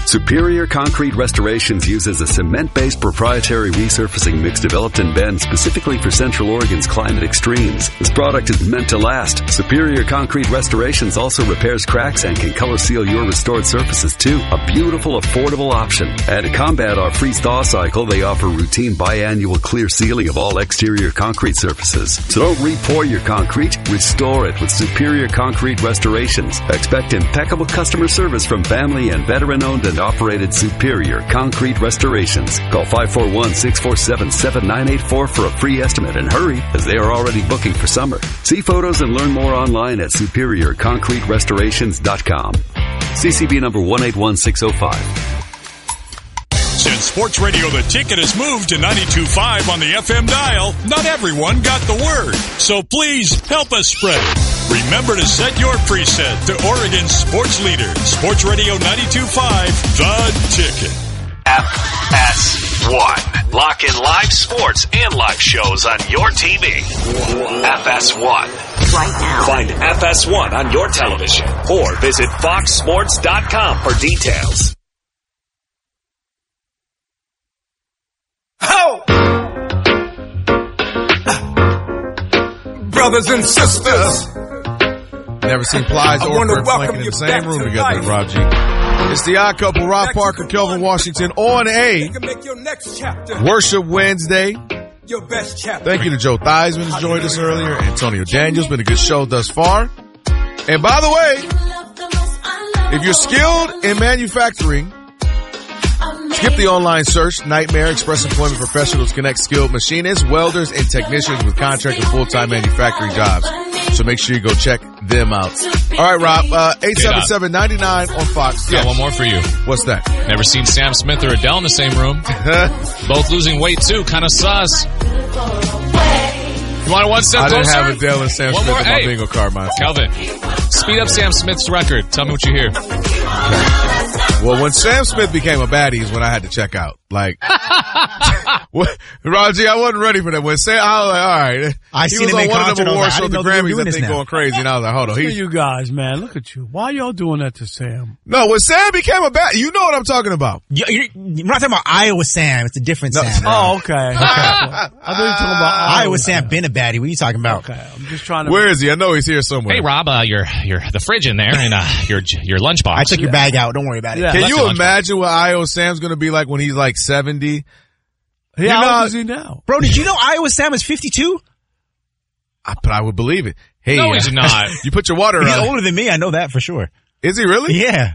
Superior Concrete Restorations uses a cement-based proprietary resurfacing mix developed in Bend specifically for Central Oregon's climate extremes. This product is meant to last. Superior Concrete Restorations also repairs cracks and can color seal your restored surfaces too. A beautiful, affordable option. And to combat our freeze-thaw cycle, they offer routine biannual clear sealing of all exterior concrete surfaces. So don't re-pour your concrete, restore it with Superior Concrete Restorations. Expect impeccable customer service from family and veteran-owned and operated Superior Concrete Restorations. Call 541-647-7984 for a free estimate, and hurry, as they are already booking for summer. See photos and learn more online at superiorconcreterestorations.com. CCB number 181605. Since Sports Radio The Ticket has moved to 92.5 on the FM dial, not everyone got the word. So please help us spread it. Remember to set your preset to Oregon's sports leader, Sports Radio 92.5, The Ticket. FS1. Lock in live sports and live shows on your TV. FS1. Right now. Find FS1 on your television or visit foxsports.com for details. Ho! Brothers and sisters. Never seen Plies or Burt Flank in the same room together, Rob G. It's the odd couple, Rob Parker, Kelvin Washington, on a Worship Wednesday. Your best chapter. Thank you to Joe Theismann who's joined us earlier. Antonio Daniels, been a good show thus far. And by the way, if you're skilled in manufacturing, skip the online search. Nightmare Express Employment Professionals connect skilled machinists, welders, and technicians with contract and full-time manufacturing jobs. So make sure you go check them out. All right, Rob, 877-99 on Fox. Got one more for you. What's that? Never seen Sam Smith or Adele in the same room. Both losing weight, too. Kind of sus. You want it one step closer? I didn't have Adele and Sam Smith on my bingo card, man. Calvin, speed up Sam Smith's record. Tell me what you hear. Well, when Sam Smith became a baddie is when I had to check out. Like, Raji, I wasn't ready for that. When Sam, I was like, all right. He was on one of them award shows, the Grammys, I think, going crazy. And I was like, hold on. Look at you guys, man. Look at you. Why y'all doing that to Sam? No, when Sam became a baddie, you know what I'm talking about. You're not talking about Iowa Sam. It's a different Sam. Oh, okay. I thought you were talking about Iowa Sam been a baddie. What are you talking about? Okay. I'm just trying to. Where is he? I know he's here somewhere. Hey, Rob, you're the fridge in there and your lunchbox. I took your bag out. Don't worry about it. Can you imagine what Iowa Sam's going to be like when he's like 70? How old is he now? Bro, did you know Iowa Sam is 52? But I would believe it. Hey, no, he's not. You put your water He's on. older than me. I know that for sure. Is he really? Yeah.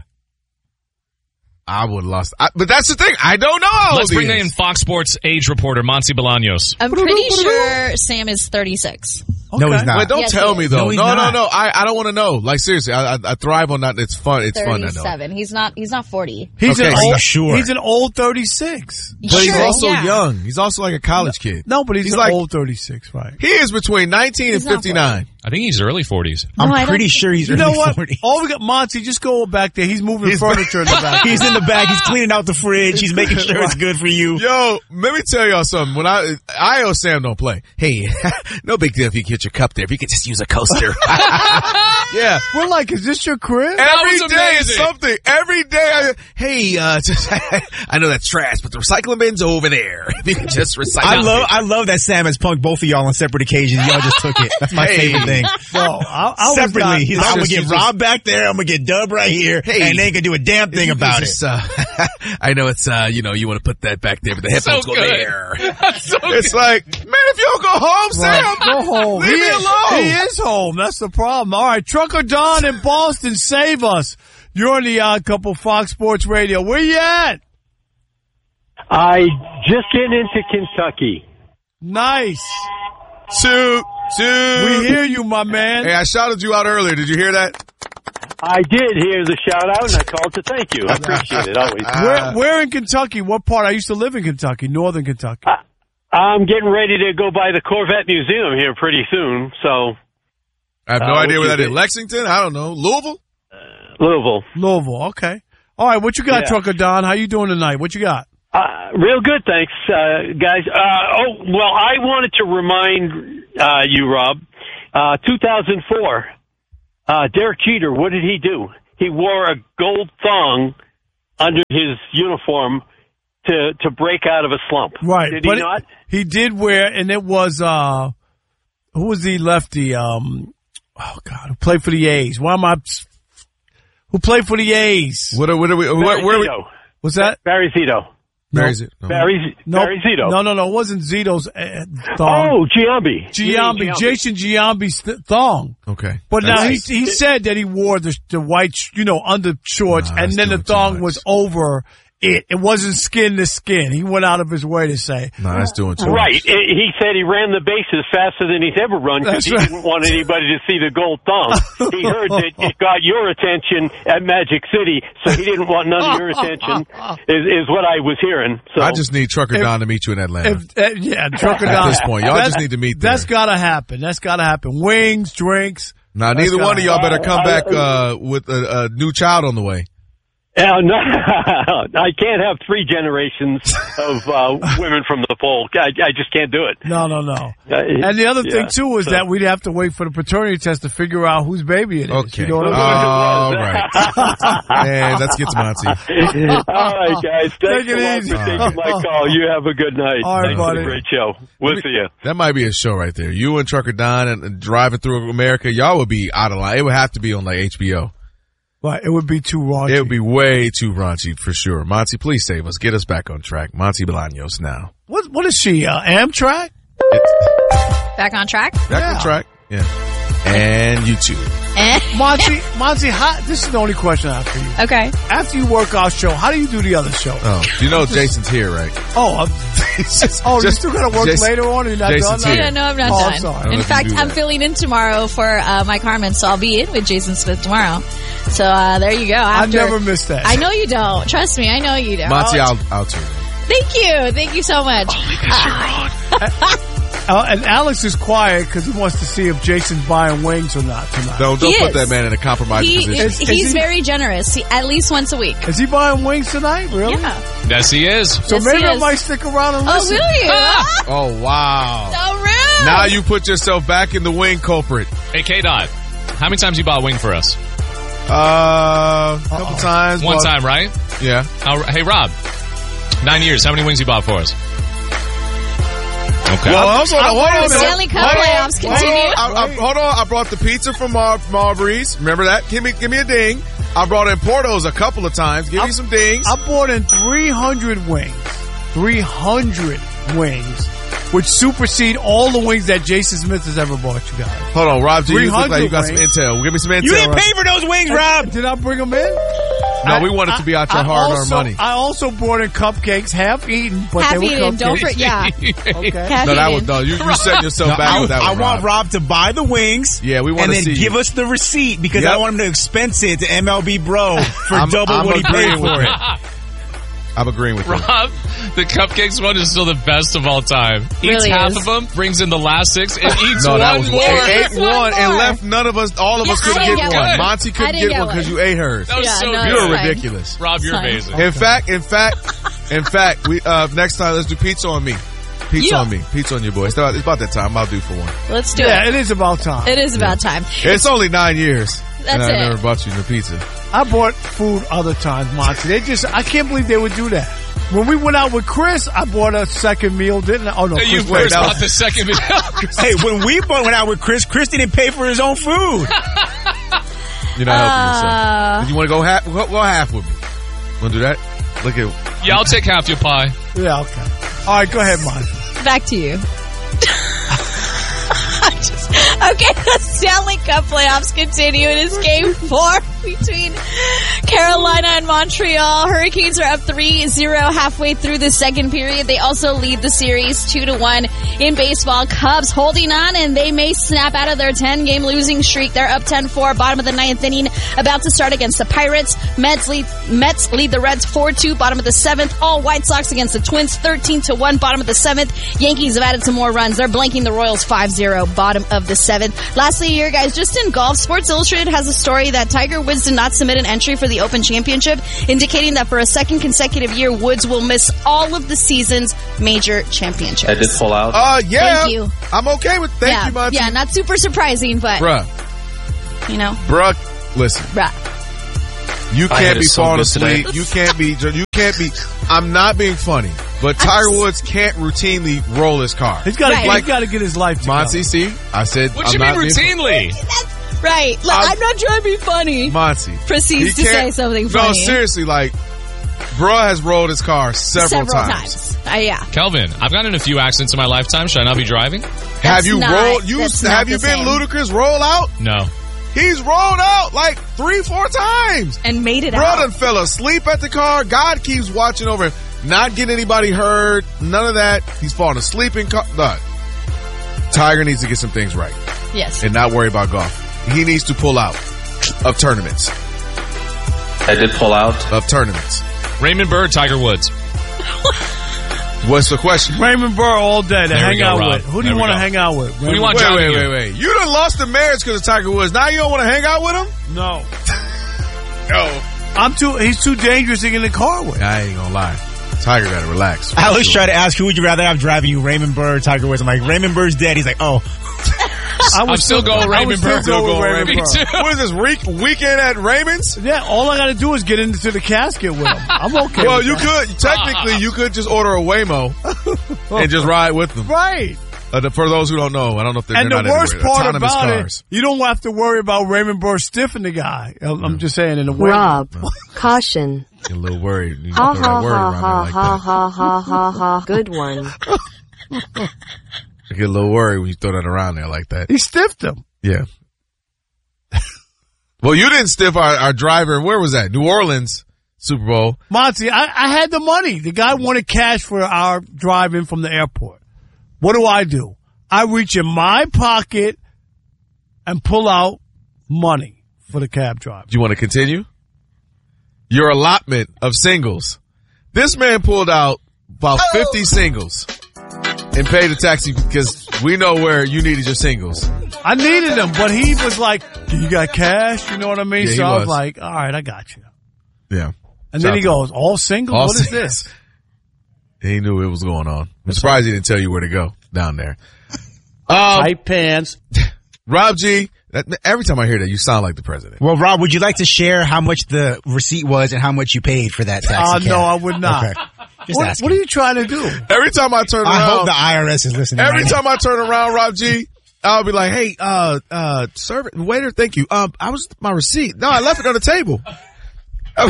I would have lost. But that's the thing. I don't know how old Let's bring in Fox Sports age reporter, Monty Bolaños. I'm pretty sure Sam is 36. Okay. No, he's not. Wait, don't tell me, though. No. I don't want to know. Like, seriously, I thrive on that. It's fun. It's 37. fun to know. He's not 40. He's okay, He's an old 36. But he's also young. He's also like a college kid. No, but he's like old 36, right? He is between 19 and 59. I think he's early 40s. I'm pretty sure he's early 40s. Oh, we got Monty. Just go back there. He's moving furniture in the back. He's in the back. He's cleaning out the fridge. He's making sure it's good for you. Yo, let me tell y'all something. When Io Sam don't play. Hey, no big deal if you get your cup there. If you could just use a coaster. Yeah. We're like, is this your crib? Every day is something. Every day. I know that's trash, but the recycling bin's over there. If you could just recycle. I love that Sam has punked both of y'all on separate occasions. Y'all just took it. That's my favorite thing. No, separately. He's like, I'm going to get Rob back there. I'm going to get Dub right here. And they ain't going to do a damn thing about it. I know it's, you want to put that back there, but the headphones go there. So it's like, man, if you don't go home, Sam, go home. Leave me alone. He is home. That's the problem. All right, Trucker Don in Boston, save us. You're on the Odd Couple, Fox Sports Radio. Where you at? I just getting into Kentucky. Nice. Toot. We hear you, my man. Hey, I shouted you out earlier. Did you hear that? I did hear the shout out, and I called to thank you. I appreciate it always. Where in Kentucky? What part? I used to live in Kentucky, northern Kentucky. I'm getting ready to go by the Corvette Museum here pretty soon, so. I have no idea where that is. Lexington? I don't know. Louisville? Louisville, okay. All right, what you got, Trucker Don? How you doing tonight? What you got? Real good, thanks, guys. I wanted to remind you, Rob, 2004, Derek Jeter, what did he do? He wore a gold thong under his uniform to break out of a slump. Right. Did he not? He did wear, and it was, who was the lefty? Who played for the A's? Who played for the A's? Where are we? What's that? Barry Zito. No. Barry Zito. No, it wasn't Zito's thong. Oh, Giambi. Jason Giambi's thong. Okay. But now he said that he wore the white, undershorts, and then the thong was over it. It wasn't skin to skin. He went out of his way to say. No, that's doing too much. Right. He said he ran the bases faster than he's ever run because he didn't want anybody to see the gold thong. He heard that it got your attention at Magic City, so he didn't want none of your attention, is what I was hearing. So I just need Trucker Don to meet you in Atlanta. Trucker Don. At this point, y'all just need to meet there. That's got to happen. Wings, drinks. Now, neither one of y'all better come back with a new child on the way. No, I can't have 3 generations of women from the pole. I just can't do it. No. And the other thing, too, is that we'd have to wait for the paternity test to figure out whose baby it is. Okay. You know what I mean? All right. Man, let's get to Monty. All right, guys. Thanks a lot for taking my call. You have a good night. All right, Thanks buddy. for the great show. We'll see you. That might be a show right there. You and Trucker Don and driving through America, y'all would be out of line. It would have to be on like HBO. Right, it would be too raunchy. It would be way too raunchy for sure. Monty, please save us. Get us back on track. Monty Bolaños now. What is she? Amtrak? Back on track? Back on track. Yeah. And you too. Monty, this is the only question I have for you. Okay. After you work our show, how do you do the other show? Oh, you know Jason's here, right? You still got to work later on? You're not Jason's done? here. No, I'm not I'm done. sorry. In fact, I'm filling in tomorrow for my Carmen, so I'll be in with Jason Smith tomorrow. So there you go. I've never missed that. I know you don't. Trust me, I know you don't. Monty, I'll tune in. Thank you so much. Only because you're on. And Alex is quiet because he wants to see if Jason's buying wings or not tonight. Don't put that man in a compromising position. He's very generous. At least once a week. Is he buying wings tonight? Really? Yeah. Yes, he is. So maybe I might stick around and listen. Oh, will you? Oh, wow. So rude. Now you put yourself back in the wing culprit. Hey, K-Dot, how many times you bought a wing for us? A couple times. One time, right? Yeah. Hey, Rob, 9 years. How many wings you bought for us? Okay. Well, hold on. Stanley Cup playoffs continue. Hold on. I brought the pizza from Marbury's. Remember that? Give me a ding. I brought in Porto's a couple of times. Give me some dings. I bought in 300 wings. 300 wings. Which supersede all the wings that Jason Smith has ever bought you guys. Hold on, Rob G. You look like you got some intel. Give me some intel. You didn't pay for those wings, Rob. Did I bring them in? No, we wanted to be out your hard-earned money. I also bought in cupcakes, half eaten, but they were cupcakes. Don't forget, yeah. Okay. You setting yourself back with that one, I want Rob to buy the wings. Yeah, we want to see. And then give us the receipt because I want him to expense it to MLB Bro for double what he paid for it. I'm agreeing with you. Rob, the cupcakes one is still the best of all time. Really Eats half is. of them, brings in the last 6, and eats No, that one was more. ate one and left none of us. All of us couldn't I didn't get get one. one. Monty couldn't get one because you ate hers. That was so good. You're fine. ridiculous. Rob, you're Fine. amazing. In fact, we next time let's do pizza on me. Pizza on me. Pizza on you, boys. It's about that time. I'll do for one. Let's do Yeah, it. it is about time. It is about time. It's only 9 years. That's and I it. never bought you no pizza. I bought food other times, Monty. I can't believe they would do that. When we went out with Chris, I bought a second meal, didn't I? Oh, no. You Chris, first bought the second meal. Hey, when we went out with Chris didn't pay for his own food. You're not helping yourself. You want to go half with me? Want to do that? Look at. Yeah, I'll take half your pie. Yeah, okay. All right, go ahead, Monty. Back to you. Okay, the Stanley Cup playoffs continue. It is game 4 between Carolina and Montreal. Hurricanes are up 3-0 halfway through the second period. They also lead the series 2-1 in baseball. Cubs holding on, and they may snap out of their 10-game losing streak. They're up 10-4, bottom of the 9th inning, about to start against the Pirates. Mets lead the Reds 4-2, bottom of the 7th. All White Sox against the Twins 13-1, bottom of the 7th. Yankees have added some more runs. They're blanking the Royals 5-0, bottom of the 7th. Lastly here, guys, just in golf, Sports Illustrated has a story that Tiger Woods did not submit an entry for the Open Championship, indicating that for a second consecutive year, Woods will miss all of the season's major championships. I did pull out. Yeah. Thank you. I'm okay with thank you, Monty. Yeah, not super surprising, but Bruh. you know. Bruh, listen. Bruh. You can't be falling asleep. You can't be. I'm not being funny, but Tiger Woods can't routinely roll his car. He's got to get his life together. Monty, see, I said. What you mean routinely? That's right. Look, I'm not trying to be funny. Monty proceeds to say something funny. No, seriously, like, bro has rolled his car several times. Yeah. Kelvin, I've gotten in a few accidents in my lifetime. Should I not be driving? Have you rolled? Have you been Ludacris roll out? No. He's rolled out like 3-4 times. And made it Bro out. done fell asleep at the car. God keeps watching over him. Not getting anybody hurt. None of that. He's falling asleep in car. Look, Tiger needs to get some things right. Yes. And not worry about golf. He needs to pull out of tournaments. I did pull out. Of tournaments. Raymond Burr, Tiger Woods. What's the question? Raymond Burr all day to hang out Rob. with. Who do you want to hang out with? Who do you want driving you? Wait. You done lost the marriage because of Tiger Woods. Now you don't want to hang out with him? No. No. He's too dangerous to get in the car with. I ain't gonna lie. Tiger gotta relax. I always try to ask, who would you rather have driving you, Raymond Burr or Tiger Woods? I'm like, Raymond Burr's dead. He's like, oh. I'm still going Raymond Burr. Me too. What is this, weekend at Raymond's? Yeah, all I gotta do is get into the casket with him. I'm okay Well, with you that. could, technically, you could just order a Waymo and just ride with them. Right. For those who don't know, I don't know if they're And not the worst everywhere. part Autonomous about cars. it, you don't have to worry about Raymond Burr stiffing the guy. I'm just saying in a way. Rob, caution. Get a little worried. You Ha don't throw ha that word ha around ha me like ha that. ha ha ha ha. Good one. I get a little worried when you throw that around there like that. He stiffed him. Yeah. Well, you didn't stiff our driver. Where was that? New Orleans Super Bowl. Monty, I had the money. The guy wanted cash for our drive in from the airport. What do? I reach in my pocket and pull out money for the cab driver. Do you want to continue? Your allotment of singles. This man pulled out about 50 singles and paid the taxi because we know where you needed your singles. I needed them, but he was like, you got cash? You know what I mean? Yeah, so he I was was. like, all right, I got you. Yeah. And then he goes, all singles? All What is singles. this? He knew it was going on. I'm surprised he didn't tell you where to go down there. Tight pants. Rob G, every time I hear that, you sound like the president. Well, Rob, would you like to share how much the receipt was and how much you paid for that taxi cab? No, I would not. Okay. Just What asking. are you trying to do? Every time I turn around. I hope the IRS is listening. Every right time I turn around, Rob G, I'll be like, hey, servant, waiter, thank you. My receipt. No, I left it on the table. I'll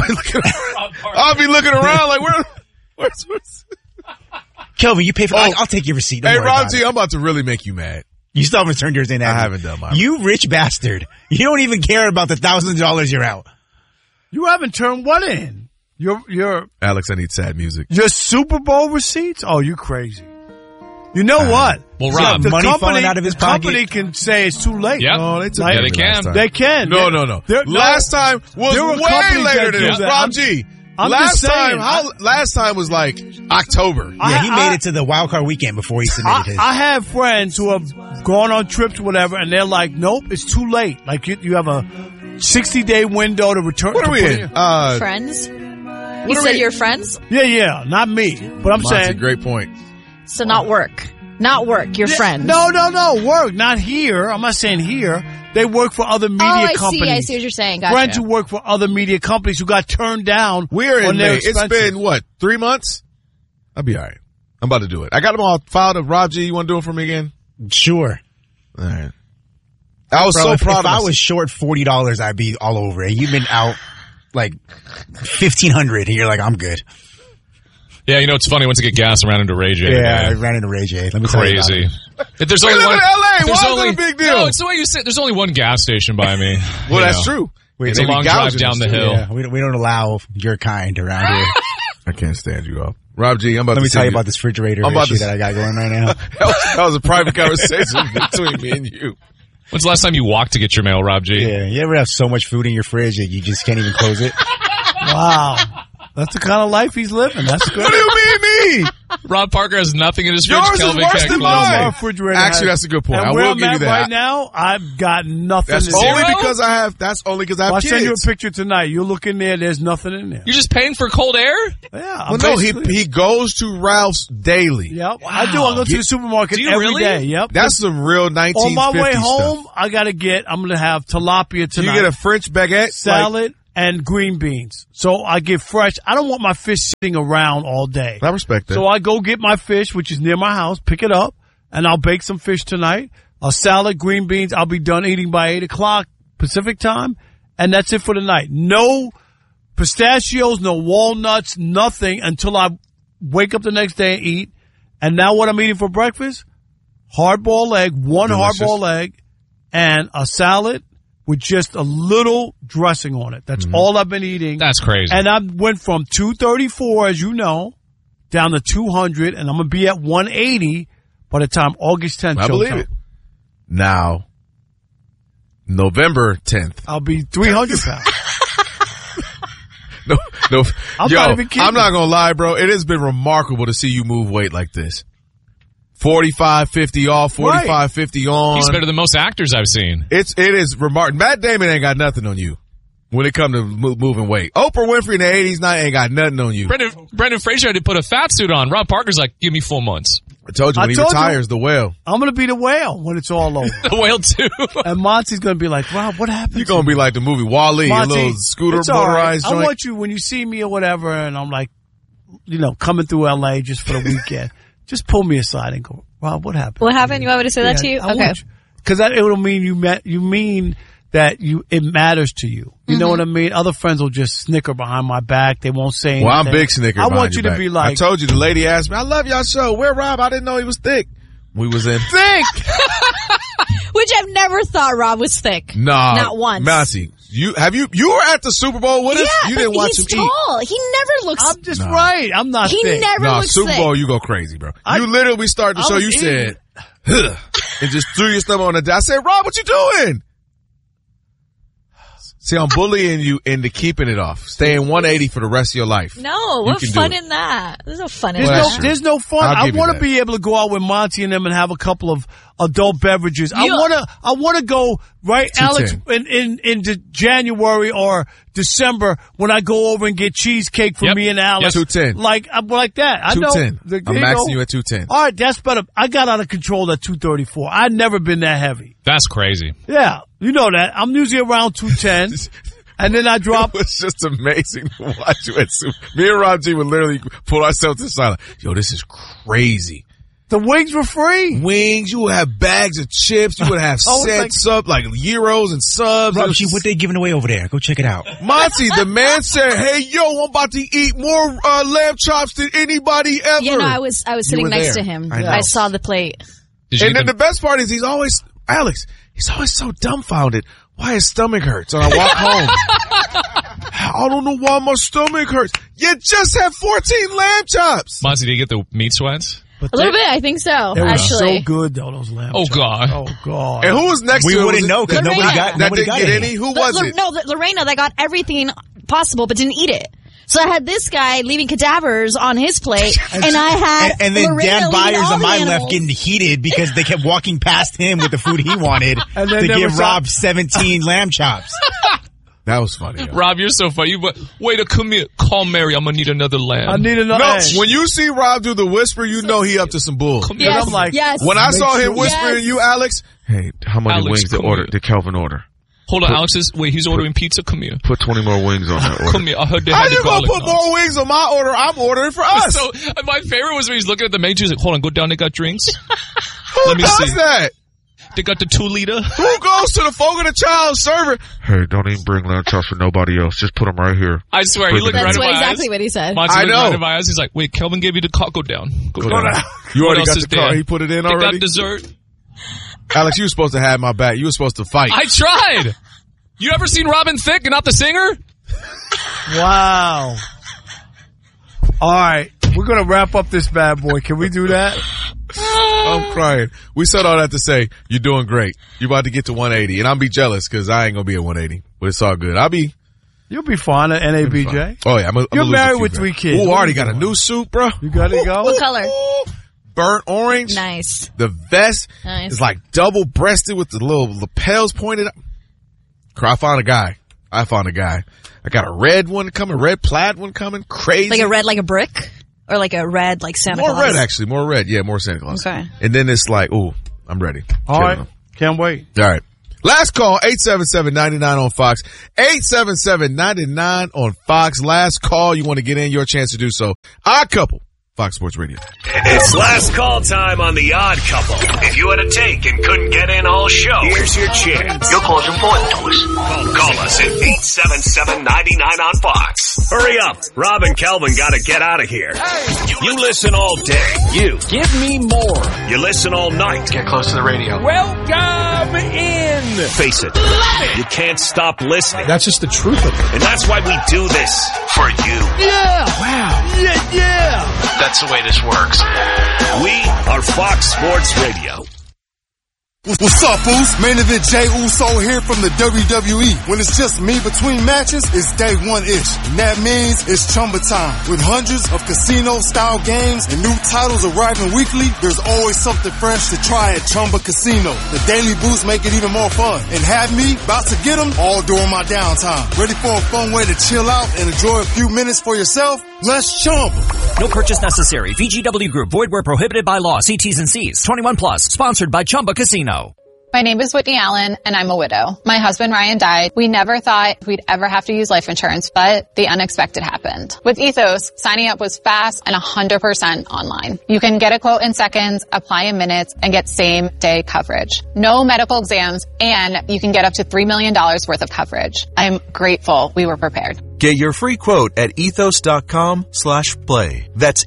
be looking around like, where's Kelvin, you pay for I'll take your receipt. Don't Hey, worry Rob about G, it. I'm about to really make you mad. You still haven't turned yours in, have I you? haven't done mine. You rich bastard. You don't even care about the $1,000 you're out. You haven't turned what in? Your Alex, I need sad music. Your Super Bowl receipts? Oh, you crazy. You know what? Well, Rob, the money company, falling out of his the pocket. company can say it's too late. Yep. Oh, they took Like- it Yeah, they last can. time. They can. No. There- Last time was there were way companies later that than do this. that. Rob G. I'm last just saying, last time was like October. Yeah, he made it to the wild card weekend before he submitted his. I have friends who have gone on trips, whatever, and they're like, nope, it's too late. Like, you have a 60-day window to return. What are we in? Friends? You said you're friends? Yeah, not me. But I'm Monty, saying. great point. So not work. Not work, you're friends. No, work. Not here. I'm not saying here. They work for other media companies. I see what you're saying. Gotcha. Friends who work for other media companies who got turned down. We're in on their May. It's expenses. been, what, 3 months? I'll be all right. I'm about to do it. I got them all filed up. Rob G, you want to do it for me again? Sure. All right. I was Bro, so if proud of I myself. was short $40, I'd be all over it. You've been out like $1,500 and you're like, I'm good. Yeah, you know, it's funny. I went to get gas and ran into Ray J. Yeah, I today. ran into Ray J. Let me tell you about Crazy. it. If there's We only live one, in LA. if there's Why is only, it a big deal? No, it's the way you say it. There's only one gas station by me. Well, You that's know. true. It's They a be long drive gouging down us, the too. hill. Yeah, we don't allow your kind around here. I can't stand you all. Rob G, I'm about Let to me tell send you about this refrigerator I'm about issue to- that I got going right now. that was a private conversation between me and you. When's the last time you walked to get your mail, Rob G? Yeah, you ever have so much food in your fridge that you just can't even close it? Wow. That's the kind of life he's living. That's good. What do you mean me? Rob Parker has nothing in his fridge. Yours is Kelvin worse can't than close mine. it. Refrigerator Actually, has- that's a good point. And I where will I'm give you at that. right now, I've got nothing. That's in only there. because I have. That's only because I have I'll kids. send you a picture tonight. You look in there. There's nothing in there. You're just paying for cold air? Yeah. Well, no, he goes to Ralph's daily. Yep. I do. I go to the supermarket Do you every really? day. Yep. That's some real 1950s On my way home, stuff. I'm going to have tilapia Do tonight. you get a French baguette? salad. and green beans. So I get fresh. I don't want my fish sitting around all day. I respect that. So I go get my fish, which is near my house, pick it up, and I'll bake some fish tonight. A salad, green beans. I'll be done eating by 8 o'clock Pacific time, and that's it for the night. No pistachios, no walnuts, nothing until I wake up the next day and eat. And now what I'm eating for breakfast? Hard-boiled egg, one hard-boiled egg, and a salad with just a little dressing on it. That's all I've been eating. That's crazy. And I went from 234, as you know, down to 200, and I'm going to be at 180 by the time August 10th. I believe it. Now, November 10th. I'll be 300 pounds. No, I'm yo, not even kidding. I'm not going to lie, bro. It has been remarkable to see you move weight like this. 45, 50 off, 45, Right. 50 on. He's better than most actors I've seen. It is remarkable. Matt Damon ain't got nothing on you when it comes to moving weight. Oprah Winfrey in the 80s ain't got nothing on you. Brendan Fraser had to put a fat suit on. Rob Parker's like, give me 4 months. I told you when he retires, the whale. I'm going to be the whale when it's all over. The whale, too. And Monty's going to be like, Rob, what happened? You're going to be like the movie Wall-E, a little scooter it's all right. motorized joint. I want you, when you see me or whatever, and I'm like, coming through L.A. just for the weekend, just pull me aside and go, Rob, what happened? What happened? You want me to say that to you? Okay. Because it will mean you mean that it matters to you. You know what I mean? Other friends will just snicker behind my back. They won't say anything. Well, I'm big snicker I behind want you your to back. be like. I told you, the lady asked me, I love y'all show. Where Rob? I didn't know he was thick. We was in thick. Which I've never thought Rob was thick. Nah. Not once. Massey, you were at the Super Bowl with us? Yeah, You didn't but watch he's him eat. tall. He never looks. I'm just right. I'm not He thick. never looks Super thick. Bowl, you go crazy, bro. You literally started the show, you said, huh, and just threw your stomach on the desk. I said, Rob, what you doing? See, I'm bullying you into keeping it off. Staying 180 for the rest of your life. No, what fun in that? There's no fun in that. There's no fun. I want to be able to go out with Monty and them and have a couple of adult beverages. I want to go right, Alex, into January or December when I go over and get cheesecake for me and Alex. 210. Like that. I know. 210. I'm maxing you at 210. All right, that's better. I got out of control at 234. I've never been that heavy. That's crazy. Yeah, you know that. I'm usually around 210. And then I drop. It was just amazing to watch you at Super. Me and Rob G would literally pull ourselves to the side. Yo, this is crazy. The wings were free. Wings, you would have bags of chips. You would have sets up like gyros and subs. Rob G, what they giving away over there? Go check it out. Monty, the man said, "Hey, yo, I'm about to eat more lamb chops than anybody ever." Yeah, no, I was sitting next to him. I saw the plate. And then the best part is he's always so dumbfounded. Why his stomach hurts when I walk home. I don't know why my stomach hurts. You just had 14 lamb chops. Monty, did you get the meat sweats? A little bit, I think so. They were actually, so good though. Those lamb chops. God. Oh God. And who was next to We him? wouldn't know because nobody got any. Who was it? No, Lorena that got everything possible but didn't eat it. So I had this guy leaving cadavers on his plate, and I had and then Lorena Dan Byers all on the my animals. left getting heated because they kept walking past him with the food he wanted And to they never give saw- Rob 17 lamb chops. That was funny. Yo. Rob, you're so funny. Wait a come here. Call Mary. I'm going to need another lamb. I need another. No, when you see Rob do the whisper, you know he up to some bull. Yes, I'm like, yes. When I saw him sure- whispering you, Alex, hey, how many Alex, wings come here. did Kelvin order? Hold on, Alex. He's ordering pizza. Come here. Put 20 more wings on that order. Come here. I heard they How had the you gonna garlic put knots. more wings on my order? I'm ordering for us. So my favorite was when he's looking at the menu. He's like, hold on, go down. They got drinks. Who Let me does see. that? They got the 2-liter. Who goes to the Fogo de Chao server? Hey, don't even bring lamb chops for nobody else. Just put them right here. I swear, he looked right That's in my exactly eyes. what he said. Monty I looked know. right in my eyes. He's like, wait, Kelvin gave you the car. Go down. Go down. You What already else got is the car. there? He put it in They already? got dessert. Alex, you were supposed to have my back. You were supposed to fight. I tried. You ever seen Robin Thicke and not the singer? Wow. All right, we're gonna wrap up this bad boy. Can we do that? I'm crying. We said all that to say, you're doing great. You're about to get to 180. And I'll be jealous because I ain't going to be at 180. But it's all good. You'll be fine at NABJ. Oh, yeah. You're married with 3 kids. Ooh, already got a new suit, bro. You gotta go. What color? Burnt orange. Nice. The vest is like double-breasted with the little lapels pointed up. I found a guy. I got a red one coming, red plaid one coming. Crazy. Like a red, like a brick? Or like a red, like Santa Claus? More red, actually. More red. Yeah, more Santa Claus. Okay. And then it's like, ooh, I'm ready. All right. Can't wait. All right. Last call, 877-99 on Fox. 877-99 on Fox. Last call. You want to get in, your chance to do so. Odd Couple, Fox Sports Radio. It's last call time on The Odd Couple. If you had a take and couldn't get in all show, here's your chance. Your call's important to us. Call us at 877-99 on Fox. Hurry up. Rob and Kelvin got to get out of here. You listen all day. You. Give me more. You listen all night. Get close to the radio. Welcome in. Face it. You can't stop listening. That's just the truth of it. And that's why we do this. For you. Yeah. Wow. Yeah. That's the way this works. We are Fox Sports Radio. What's up, fools? Main event Jey Uso here from the WWE. When it's just me between matches, it's day one-ish. And that means it's Chumba time. With hundreds of casino-style games and new titles arriving weekly, there's always something fresh to try at Chumba Casino. The daily boosts make it even more fun. And have me about to get them all during my downtime. Ready for a fun way to chill out and enjoy a few minutes for yourself? Let's Chumba. No purchase necessary. VGW Group. Void where prohibited by law. See T's and C's. 21 plus. Sponsored by Chumba Casino. My name is Whitney Allen, and I'm a widow. My husband, Ryan, died. We never thought we'd ever have to use life insurance, but the unexpected happened. With Ethos, signing up was fast and 100% online. You can get a quote in seconds, apply in minutes, and get same-day coverage. No medical exams, and you can get up to $3 million worth of coverage. I'm grateful we were prepared. Get your free quote at ethos.com/play. That's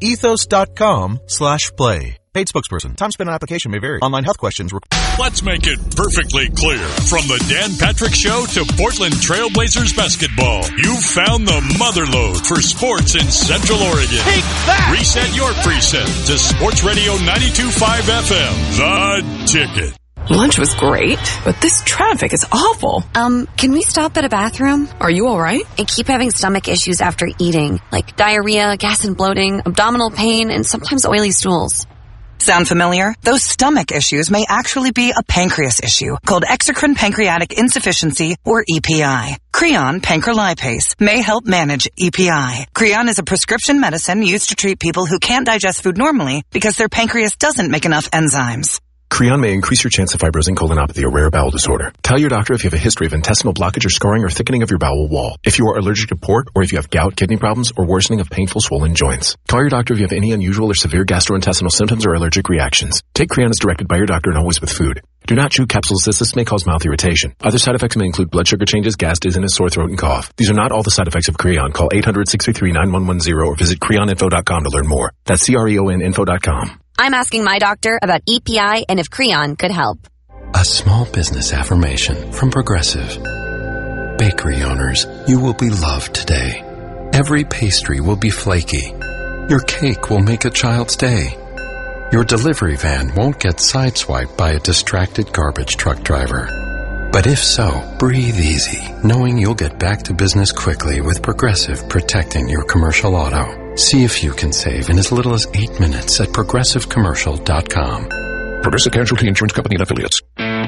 ethos.com/play. Paid spokesperson. Time spent on application may vary. Online health questions. Let's make it perfectly clear. From the Dan Patrick Show to Portland Trailblazers basketball, you've found the motherlode for sports in Central Oregon. Take that! Reset your preset to Sports Radio 92.5 FM. The Ticket. Lunch was great, but this traffic is awful. Can we stop at a bathroom? Are you all right? I keep having stomach issues after eating, like diarrhea, gas and bloating, abdominal pain, and sometimes oily stools. Sound familiar? Those stomach issues may actually be a pancreas issue called exocrine pancreatic insufficiency, or EPI. Creon pancrelipase may help manage EPI. Creon is a prescription medicine used to treat people who can't digest food normally because their pancreas doesn't make enough enzymes. Creon may increase your chance of fibrosing colonopathy, a rare bowel disorder. Tell your doctor if you have a history of intestinal blockage or scarring or thickening of your bowel wall. If you are allergic to pork, or if you have gout, kidney problems, or worsening of painful swollen joints. Call your doctor if you have any unusual or severe gastrointestinal symptoms or allergic reactions. Take Creon as directed by your doctor and always with food. Do not chew capsules as this may cause mouth irritation. Other side effects may include blood sugar changes, gas, dizziness, sore throat, and cough. These are not all the side effects of Creon. Call 800-633-9110 or visit creoninfo.com to learn more. That's CREONinfo.com. I'm asking my doctor about EPI and if Creon could help. A small business affirmation from Progressive. Bakery owners, you will be loved today. Every pastry will be flaky. Your cake will make a child's day. Your delivery van won't get sideswiped by a distracted garbage truck driver. But if so, breathe easy, knowing you'll get back to business quickly with Progressive protecting your commercial auto. See if you can save in as little as 8 minutes at progressivecommercial.com. Progressive Casualty Insurance Company and Affiliates.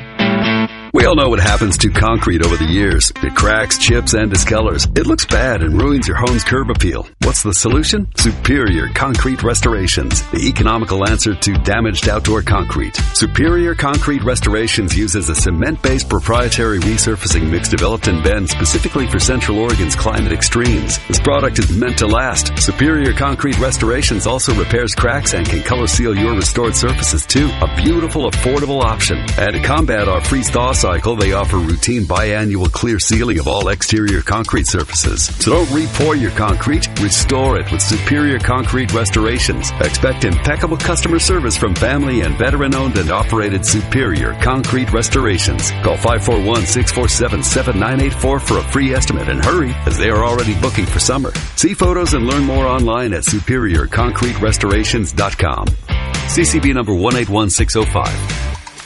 We all know what happens to concrete over the years. It cracks, chips, and discolors. It looks bad and ruins your home's curb appeal. What's the solution? Superior Concrete Restorations, the economical answer to damaged outdoor concrete. Superior Concrete Restorations uses a cement-based proprietary resurfacing mix developed in Bend specifically for Central Oregon's climate extremes. This product is meant to last. Superior Concrete Restorations also repairs cracks and can color seal your restored surfaces too. A beautiful, affordable option. And to combat our freeze-thaw cycle, they offer routine biannual clear sealing of all exterior concrete surfaces. So don't re-pour your concrete, restore it with Superior Concrete Restorations. Expect impeccable customer service from family and veteran-owned and operated Superior Concrete Restorations. Call 541-647-7984 for a free estimate, and hurry, as they are already booking for summer. See photos and learn more online at superiorconcreterestorations.com. CCB number 181605.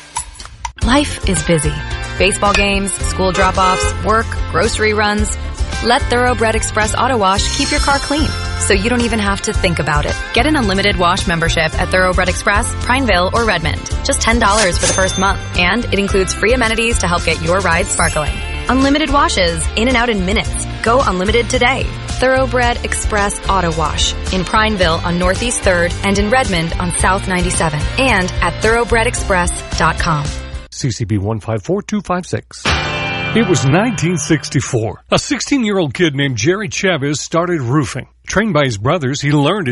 Life is busy. Baseball games, school drop-offs, work, grocery runs. Let Thoroughbred Express Auto Wash keep your car clean, so you don't even have to think about it. Get an unlimited wash membership at Thoroughbred Express, Prineville, or Redmond. Just $10 for the first month, and it includes free amenities to help get your ride sparkling. Unlimited washes, in and out in minutes. Go unlimited today. Thoroughbred Express Auto Wash in Prineville on Northeast 3rd and in Redmond on South 97, and at thoroughbredexpress.com. CCB 154256. It was 1964. A 16-year-old kid named Jerry Chavez started roofing. Trained by his brothers, he learned